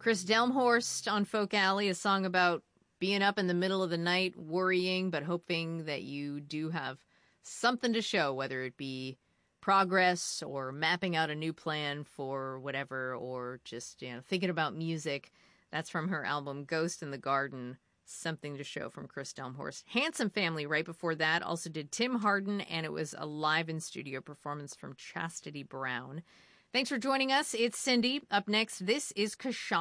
Chris Delmhorst on Folk Alley, a song about being up in the middle of the night, worrying, but hoping that you do have something to show, whether it be progress or mapping out a new plan for whatever, or just, thinking about music. That's from her album Ghost in the Garden. Something to show from Chris Delmhorst. Handsome Family right before that also did Tim Hardin, and it was a live in studio performance from Chastity Brown. Thanks for joining us. It's Cindy. Up next, this is Kashawn.